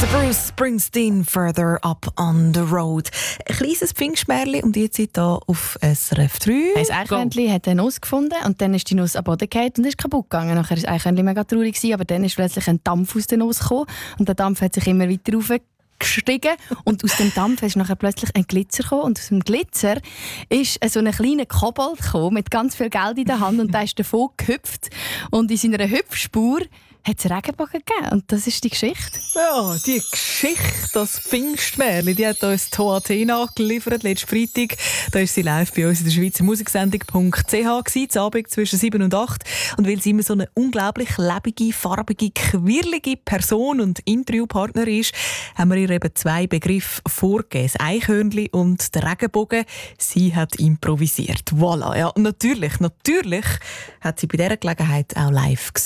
Bruce Springsteen, «Further Up on the Road». Ein kleines Pfingstmärchen um die Zeit hier auf SRF 3. Ein Eichhörnchen hat eine Nuss gefunden und dann ist die Nuss am Boden gefallen und ist kaputt gegangen. Nachher war das Eichhörnchen mega traurig, aber dann ist plötzlich ein Dampf aus der Nuss gekommen und der Dampf hat sich immer weiter hochgestiegen und aus dem Dampf ist nachher plötzlich ein Glitzer gekommen und aus dem Glitzer ist so ein kleiner Kobold gekommen mit ganz viel Geld in der Hand und der ist davon gehüpft und in seiner Hüpfspur hat es Regenbogen gegeben. Und das ist die Geschichte. Ja, die Geschichte, das Pfingstmärchen, die hat uns Toa Athena geliefert, letzten Freitag. Da ist sie live bei uns in der Schweizer Musiksendung.ch, zu Abend zwischen 7 und 8. Und weil sie immer so eine unglaublich lebige, farbige, quirlige Person und Interviewpartner ist, haben wir ihr eben 2 Begriffe vorgegeben. Das Eichhörnchen und der Regenbogen. Sie hat improvisiert. Voilà. Ja, natürlich hat sie bei dieser Gelegenheit auch live gesungen.